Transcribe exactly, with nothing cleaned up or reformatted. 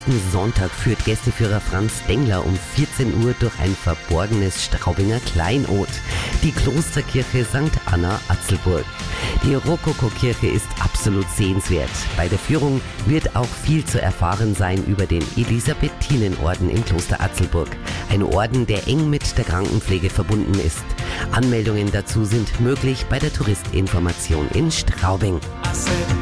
Sonntag führt Gästeführer Franz Dengler um vierzehn Uhr durch ein verborgenes Straubinger Kleinod, die Klosterkirche Sankt Anna Atzelburg. Die Rokokokirche ist absolut sehenswert. Bei der Führung wird auch viel zu erfahren sein über den Elisabethinenorden im Kloster Atzelburg. Ein Orden, der eng mit der Krankenpflege verbunden ist. Anmeldungen dazu sind möglich bei der Touristinformation in Straubing.